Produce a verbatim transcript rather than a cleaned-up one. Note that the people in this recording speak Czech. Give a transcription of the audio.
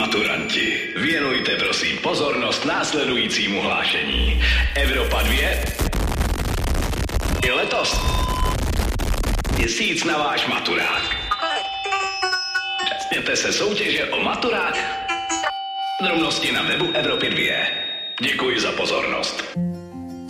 Maturanti, věnujte prosím pozornost následujícímu hlášení. Evropa dvě i letos měsíc na váš maturák. Účastněte se soutěže o maturák. Drobnosti na webu Evropy dvě. Děkuji za pozornost.